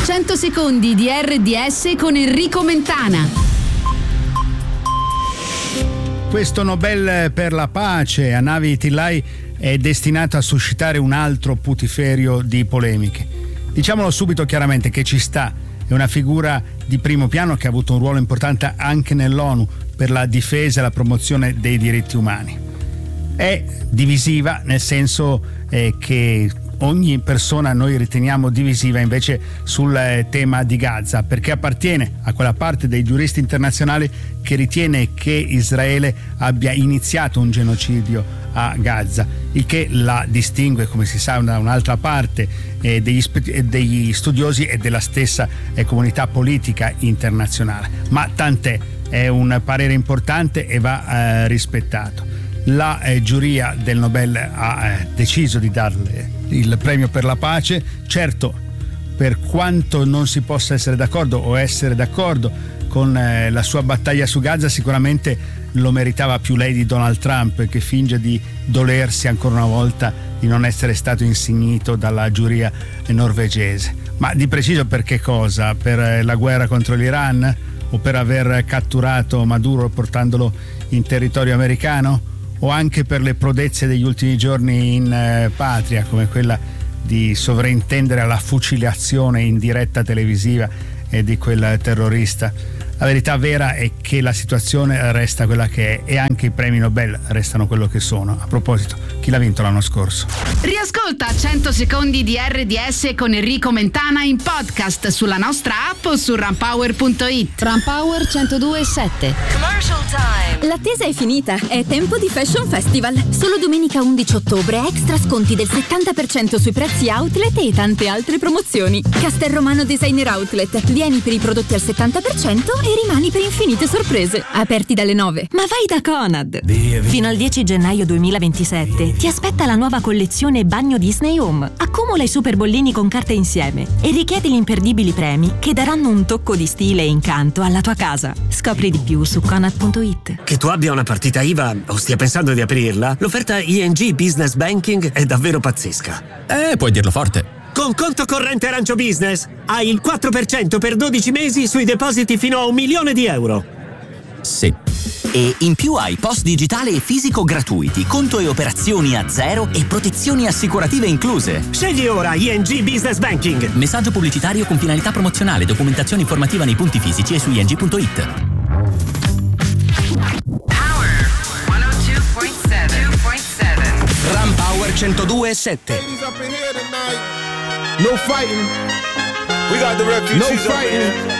100 secondi di RDS con Enrico Mentana. Questo Nobel per la pace a Navi Pillay è destinato a suscitare un altro putiferio di polemiche. Diciamolo subito chiaramente che ci sta, è una figura di primo piano che ha avuto un ruolo importante anche nell'ONU per la difesa e la promozione dei diritti umani. È divisiva nel senso che ogni persona noi riteniamo divisiva invece sul tema di Gaza, perché appartiene a quella parte dei giuristi internazionali che ritiene che Israele abbia iniziato un genocidio a Gaza, il che la distingue, come si sa, da un'altra parte degli studiosi e della stessa comunità politica internazionale. Ma tant'è, è un parere importante e va rispettato. La giuria del Nobel ha deciso di darle il premio per la pace. Certo, per quanto non si possa essere d'accordo o essere d'accordo con la sua battaglia su Gaza, sicuramente lo meritava più lei di Donald Trump, che finge di dolersi ancora una volta di non essere stato insignito dalla giuria norvegese. Ma di preciso per che cosa? Per la guerra contro l'Iran o per aver catturato Maduro portandolo in territorio americano? O anche per le prodezze degli ultimi giorni in patria, come quella di sovrintendere alla fucilazione in diretta televisiva di quel terrorista? La verità vera è che la situazione resta quella che è e anche i premi Nobel restano quello che sono. A proposito, chi l'ha vinto l'anno scorso? Riascolta 100 secondi di RDS con Enrico Mentana in podcast sulla nostra app o su runpower.it. Runpower 102.7. Commercial time. L'attesa è finita, è tempo di Fashion Festival. Solo domenica 11 ottobre extra sconti del 70% sui prezzi outlet e tante altre promozioni. Castelromano Designer Outlet. Vieni per i prodotti al 70% e rimani per infinite sorprese. Aperti dalle 9. Ma vai da Conad. Fino al 10 gennaio 2027 ti aspetta la nuova collezione Bagno Disney Home. Accumula i super bollini con carte insieme e richiedi gli imperdibili premi che daranno un tocco di stile e incanto alla tua casa. Scopri di più su Conad.it. Che tu abbia una partita IVA o stia pensando di aprirla, l'offerta ING Business Banking è davvero pazzesca. Puoi dirlo forte. Con conto corrente Arancio Business hai il 4% per 12 mesi sui depositi fino a €1.000.000. Sì. E in più hai post digitale e fisico gratuiti, conto e operazioni a zero e protezioni assicurative incluse. Scegli ora ING Business Banking. Messaggio pubblicitario con finalità promozionale, documentazione informativa nei punti fisici e su ing.it. Power 102.7. Ram Power 102.7. No fighting. We got the refugees. No fighting.